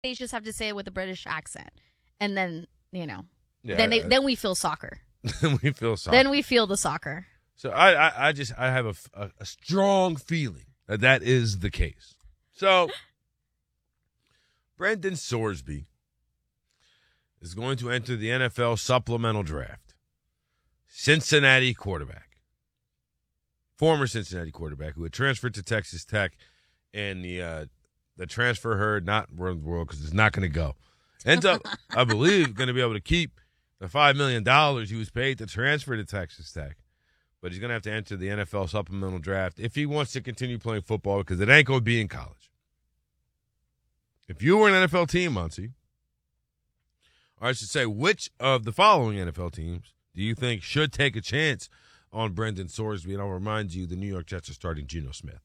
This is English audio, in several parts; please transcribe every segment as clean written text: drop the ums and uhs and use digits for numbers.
They just have to say it with a British accent, and then Yeah, then we feel soccer. we feel sorry. Then we feel the soccer. So I have a strong feeling that is the case. So Brendan Sorsby is going to enter the NFL supplemental draft. Cincinnati quarterback. Former Cincinnati quarterback who had transferred to Texas Tech, and the transfer herd not run the world because it's not going to go. Ends up, I believe, going to be able to keep the $5 million he was paid to transfer to Texas Tech. But he's going to have to enter the NFL supplemental draft if he wants to continue playing football, because it ain't going to be in college. If you were an NFL team, Muncie, or I should say, which of the following NFL teams do you think should take a chance on Brendan Sorsby? And I'll remind you, the New York Jets are starting Geno Smith.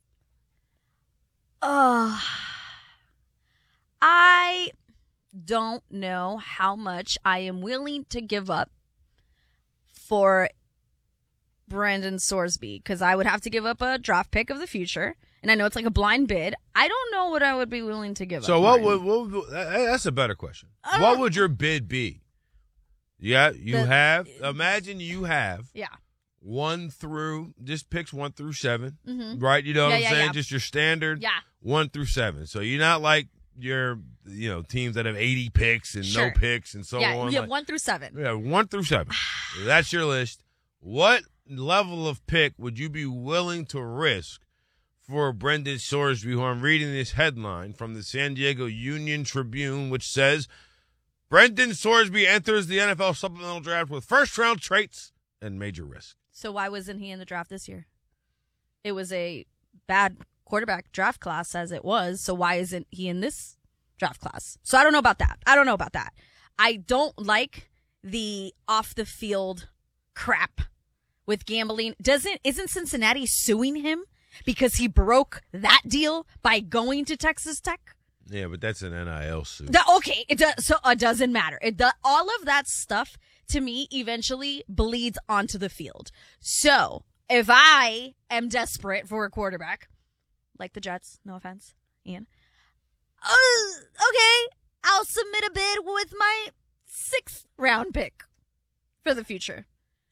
I don't know how much I am willing to give up for Brendan Sorsby, because I would have to give up a draft pick of the future, and I know it's like a blind bid. I don't know what I would be willing to give up. So what would that's a better question. What would your bid be? Yeah, imagine you have 1 through, just picks 1 through 7, right? You know what I'm saying? Just your standard 1 through 7. So you're not like your teams that have 80 picks and no picks and so on. Yeah, 1 through 7. Yeah, 1 through 7. That's your list. What level of pick would you be willing to risk for Brendan Sorsby, who I'm reading this headline from the San Diego Union Tribune, which says, Brendan Sorsby enters the NFL supplemental draft with first-round traits and major risk. So why wasn't he in the draft this year? It was a bad quarterback draft class as it was, so why isn't he in this draft class? So I don't know about that. I don't like the off-the-field crap with gambling. Isn't Cincinnati suing him because he broke that deal by going to Texas Tech? Yeah, but that's an NIL suit. Okay, it doesn't matter. All of that stuff to me eventually bleeds onto the field. So if I am desperate for a quarterback, like the Jets, no offense, Ian. Okay, I'll submit a bid with my 6th round pick for the future.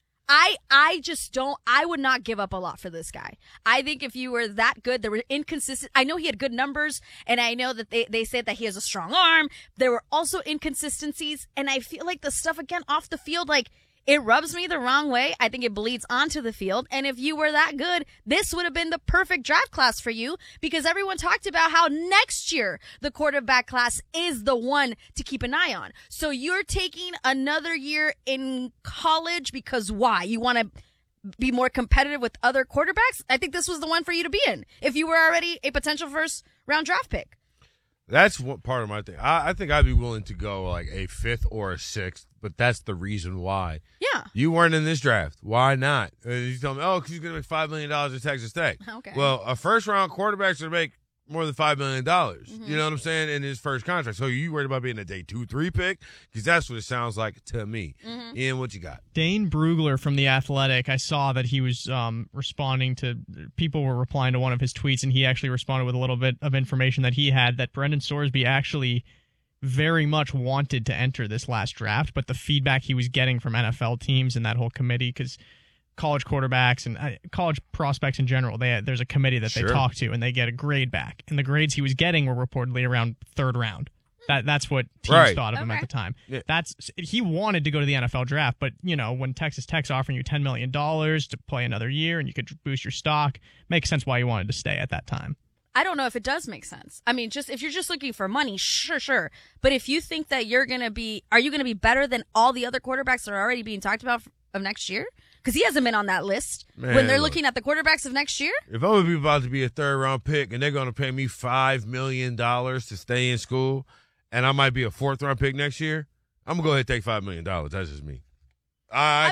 I would not give up a lot for this guy. I think if you were that good, there were inconsistent. I know he had good numbers, and I know that they said that he has a strong arm. There were also inconsistencies, and I feel like the stuff, again, off the field, like, it rubs me the wrong way. I think it bleeds onto the field. And if you were that good, this would have been the perfect draft class for you, because everyone talked about how next year the quarterback class is the one to keep an eye on. So you're taking another year in college because why? You want to be more competitive with other quarterbacks? I think this was the one for you to be in if you were already a potential first round draft pick. That's what part of my thing. I think I'd be willing to go like a 5th or a 6th, but that's the reason why. Yeah. You weren't in this draft. Why not? You tell me, because he's going to make $5 million at Texas Tech. Okay. Well, a first-round quarterback's going to make more than $5 million. You know what I'm saying? In his first contract. So you worried about being a day 2, 3 pick? Because that's what it sounds like to me. Ian, what you got? Dane Brugler from The Athletic, I saw that he was responding to, people were replying to one of his tweets, and he actually responded with a little bit of information that he had, that Brendan Sorsby actually very much wanted to enter this last draft, but the feedback he was getting from NFL teams and that whole committee, because college quarterbacks and college prospects in general, there's a committee that they talk to, and they get a grade back. And the grades he was getting were reportedly around 3rd round. That's what teams thought of him at the time. Yeah. He wanted to go to the NFL draft, but when Texas Tech's offering you $10 million to play another year and you could boost your stock, makes sense why you wanted to stay at that time. I don't know if it does make sense. I mean, if you're just looking for money, sure. But if you think that are you going to be better than all the other quarterbacks that are already being talked about of next year? Because he hasn't been on that list when they're looking at the quarterbacks of next year. If I'm going to be about to be a 3rd-round pick and they're going to pay me $5 million to stay in school, and I might be a 4th-round pick next year, I'm going to go ahead and take $5 million. That's just me. I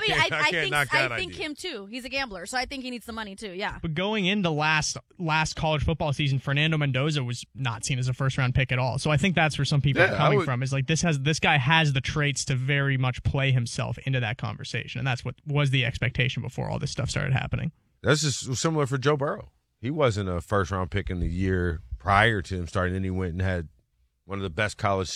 think him too. He's a gambler, so I think he needs the money too. Yeah. But going into last college football season, Fernando Mendoza was not seen as a 1st-round pick at all. So I think that's where some people are coming from. Is like this guy has the traits to very much play himself into that conversation, and that's what was the expectation before all this stuff started happening. That's just similar for Joe Burrow. He wasn't a 1st-round pick in the year prior to him starting, and he went and had one of the best college